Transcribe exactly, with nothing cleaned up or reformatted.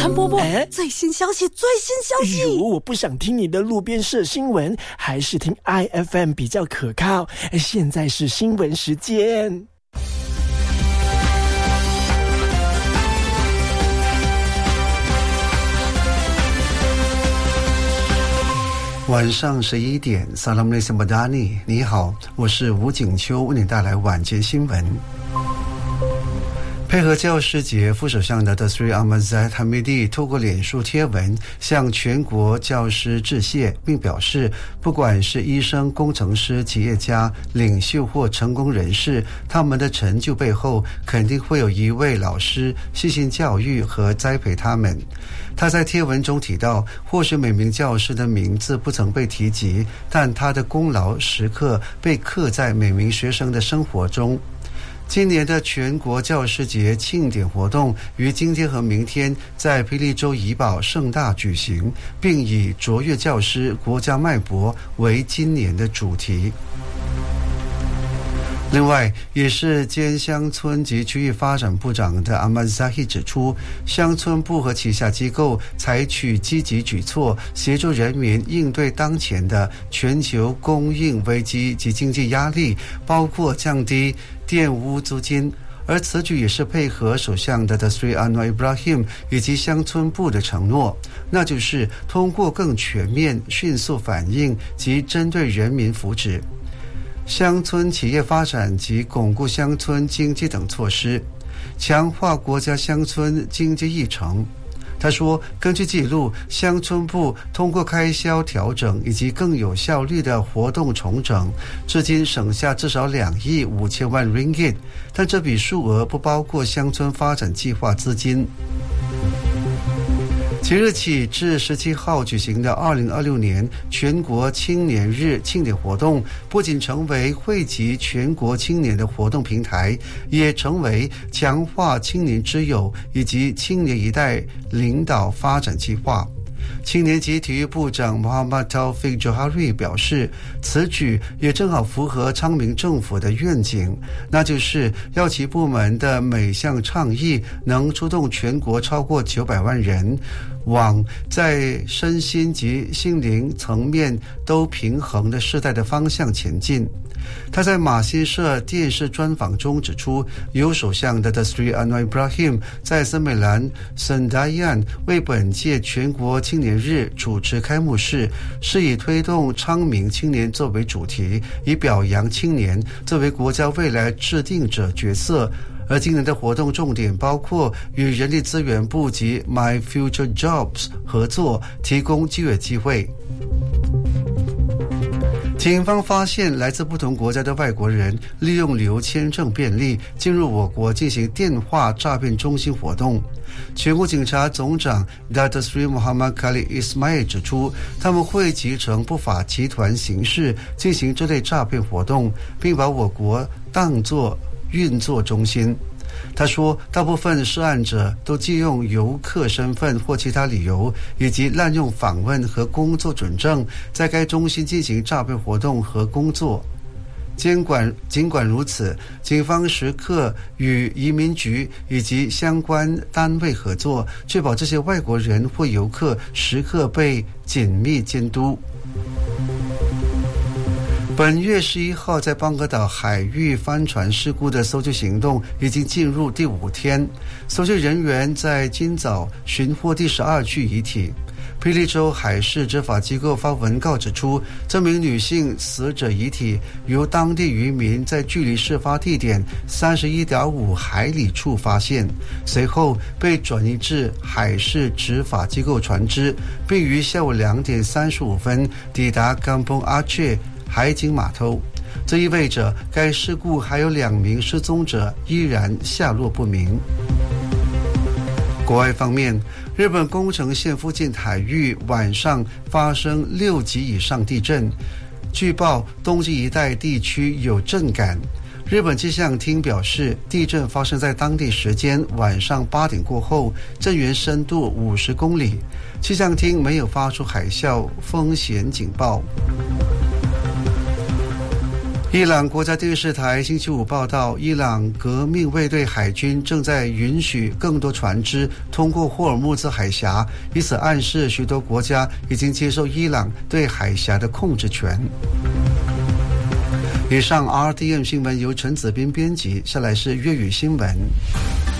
陈伯伯， 哎， 最新消息，最新消息！ 如我不想听你的路边社新闻，还是听 I F M 比较可靠。现在是新闻时间。 晚上十一点 Assalamualaikum Madani， 你好，我是吴景秋，为你带来晚间新闻。配合教师节，副首相的 Dr. Ahmad Zahid Hamidi 透过脸书贴文向全国教师致谢，并表示不管是医生、工程师、企业家、领袖或成功人士，他们的成就背后肯定会有一位老师细心教育和栽培他们。他在贴文中提到，或许每名教师的名字不曾被提及，但他的功劳时刻被刻在每名学生的生活中。今年的全国教师节庆典活动于今天和明天在霹雳州怡保盛大举行，并以卓越教师国家脉搏为今年的主题。另外，也是兼乡村及区域发展部长的阿曼扎希指出，乡村部和旗下机构采取积极举措，协助人民应对当前的全球供应危机及经济压力，包括降低玷污租金。而此举也是配合首相的 Dr. Anwar Ibrahim 以及乡村部的承诺，那就是通过更全面、迅速反应及针对人民福祉、乡村企业发展及巩固乡村经济等措施，强化国家乡村经济议程。他说，根据记录，乡村部通过开销调整以及更有效率的活动重整，至今省下至少两亿五千万 ringgit， 但这笔数额不包括乡村发展计划资金。即日起至十七号举行的二零二六年全国青年日庆典活动，不仅成为汇集全国青年的活动平台，也成为强化青年之友以及青年一代领导发展计划。青年及体育部长 Muhammad Taufik Johari 表示，此举也正好符合昌明政府的愿景，那就是要其部门的每项倡议能出动全国超过九百万人，往在身心及心灵层面都平衡的世代的方向前进。他在马新社电视专访中指出，由首相的 Dr. Anwar Ibrahim 在森美兰 Senayan 为本届全国青年日主持开幕式，是以推动昌明青年作为主题，以表扬青年作为国家未来制定者角色。而今年的活动重点包括与人力资源部及 My Future Jobs 合作，提供就业机会。警方发现来自不同国家的外国人利用留签证便利进入我国进行电话诈骗中心活动。全国警察总长 Datuk Seri Muhammad Khalid Ismail 指出，他们会集成不法集团形式进行这类诈骗活动，并把我国当作运作中心。他说，大部分涉案者都借用游客身份或其他理由，以及滥用访问和工作准证，在该中心进行诈骗活动和工作。监管尽管如此，警方时刻与移民局以及相关单位合作，确保这些外国人或游客时刻被紧密监督。本月十一号，在邦格岛海域帆船事故的搜救行动已经进入第五天，搜救人员在今早寻获第十二具遗体。霹雳州海事执法机构发文告指出，这名女性死者遗体由当地渔民在距离事发地点 三十一点五海里处发现，随后被转移至海事执法机构船只，并于下午两点三十五分抵达甘崩阿切海警码头。这意味着该事故还有两名失踪者依然下落不明。国外方面，日本宫城县附近海域晚上发生六级以上地震，据报东京一带地区有震感。日本气象厅表示，地震发生在当地时间晚上八点过后，震源深度五十公里。气象厅没有发出海啸风险警报。 伊朗国家电视台星期五报道，伊朗革命卫队海军正在允许更多船只通过霍尔木兹海峡，以此暗示许多国家已经接受伊朗对海峡的控制权。以上 R T M 新闻由陈子斌编辑，下来是粤语新闻。